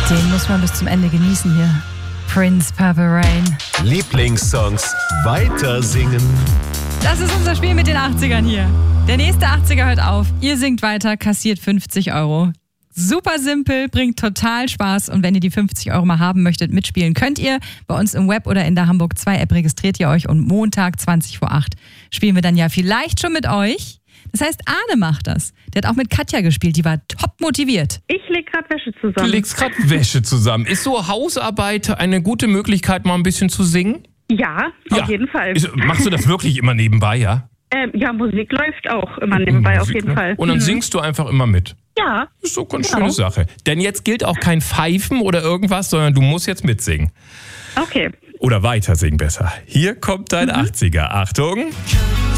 Den muss man bis zum Ende genießen hier. Prince, Purple Rain. Lieblingssongs weiter singen. Das ist unser Spiel mit den 80ern hier. Der nächste 80er hört auf. Ihr singt weiter, kassiert 50 €. Super simpel, bringt total Spaß. Und wenn ihr die 50 € mal haben möchtet, mitspielen könnt ihr. Bei uns im Web oder in der Hamburg 2 App registriert ihr euch und Montag 20 vor 8 spielen wir dann ja vielleicht schon mit euch. Das heißt, Arne macht das. Der hat auch mit Katja gespielt, die war top motiviert. Ich leg gerade Wäsche zusammen. Du legst gerade Wäsche zusammen. Ist so Hausarbeit eine gute Möglichkeit, mal ein bisschen zu singen? Ja, auf jeden Fall. Machst du das wirklich immer nebenbei, ja? Ja, Musik läuft auch immer nebenbei auf jeden Fall. Und dann singst du einfach immer mit. Ja. Das ist so eine schöne Sache. Denn jetzt gilt auch kein Pfeifen oder irgendwas, sondern du musst jetzt mitsingen. Okay. Oder weiter singen besser. Hier kommt dein 80er. Achtung.